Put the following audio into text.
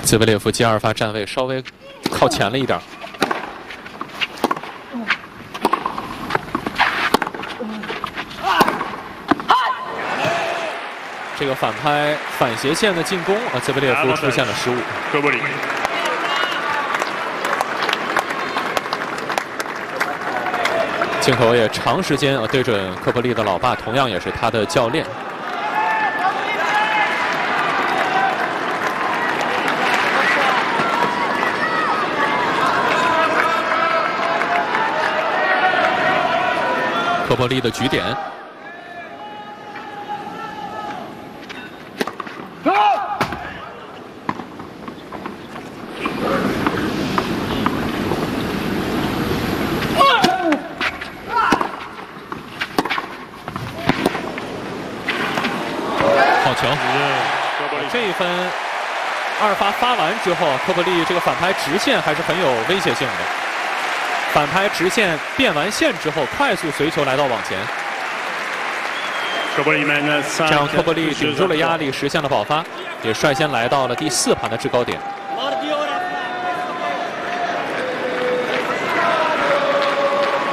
兹维列夫接二发站位稍微靠前了一点。这个反拍反斜线的进攻啊，兹维列夫出现了失误。 科波利。 镜头也长时间对准科波利的老爸，同样也是他的教练。科波利的局点。好球！这一分二发发完之后，科波利这个反拍直线还是很有威胁性的。反拍直线变完线之后，快速随球来到网前，这样科波利顶住了压力，实现了保发，也率先来到了第4盘的制高点。